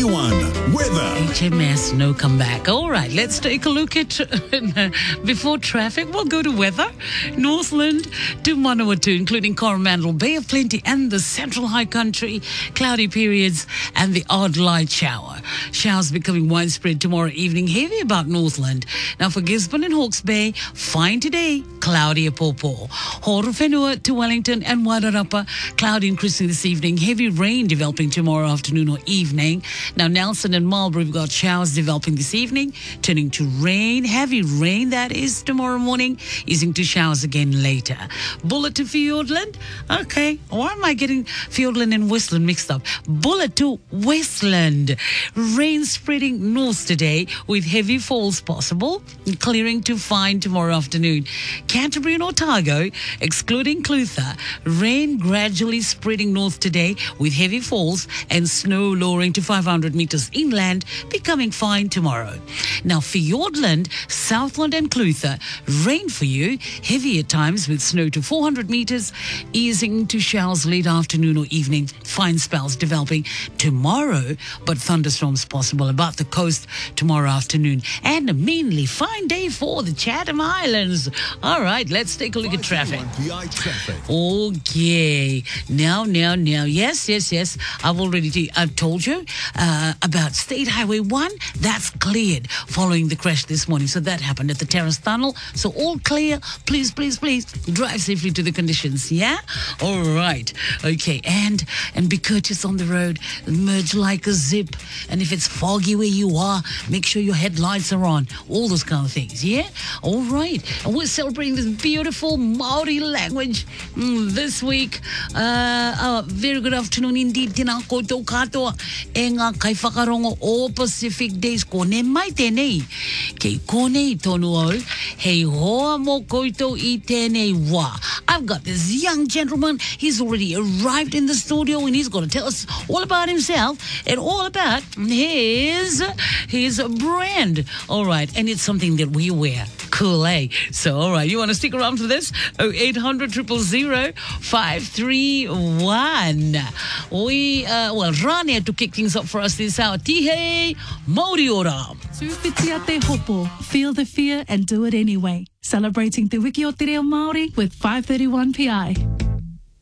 531 weather. HMS, no comeback. All right, let's take a look at before traffic. We'll go to weather. Northland to Manawatu, including Coromandel, Bay of Plenty, and the Central High Country. Cloudy periods and the odd light shower. Showers becoming widespread tomorrow evening, heavy about Northland. Now for Gisborne and Hawke's Bay, fine today, cloudy at Popo. Horowhenua to Wellington and Wairarapa, cloud increasing this evening, heavy rain developing tomorrow afternoon or evening. Now Nelson and Marlborough, we've got showers developing this evening, turning to rain, heavy rain that is tomorrow morning, easing to showers again later. Bullet to Fiordland, okay, why am I getting Fiordland and Westland mixed up? Bullet to Westland, rain spreading north today with heavy falls possible, clearing to fine tomorrow afternoon. Canterbury and Otago, excluding Clutha, rain gradually spreading north today with heavy falls and snow lowering to 500 meters inland, becoming fine tomorrow. Now Fiordland, Southland and Clutha, rain for you, heavy at times with snow to 400 meters, easing to showers late afternoon or evening, fine spells developing tomorrow, but thunderstorms possible about the coast tomorrow afternoon. And a mainly fine day for the Chatham Islands. All right, let's take a look at traffic. Okay, now, yes, I've told you about State Highway 1, that's cleared following the crash this morning. So that happened at the Terrace Tunnel. So all clear. Please, drive safely to the conditions, yeah? All right, okay, and be courteous on the road, merge like a zip, and if it's foggy where you are, make sure your headlights are on, all those kind of things, yeah? All right, and we're celebrating this beautiful Maori language this week. Very good afternoon indeed. Tina koutou katoa e ngā kaiwhakarongo o Pacific Days. Kone mai tēnei. Kei kone I tonu au. Hei hoa mo koutou I tēnei wā. I've got this young gentleman. He's already arrived in the studio and he's going to tell us all about himself and all about his brand. All right, and it's something that we wear. Cool, eh? So, all right, you want to stick around for this? 0800 000 531. Rania to kick things up for us this hour. Tihei Moriora. Tūwhitia te hopo. Feel the fear and do it anyway. Celebrating Te Wiki o Te Reo Māori with 531 PI.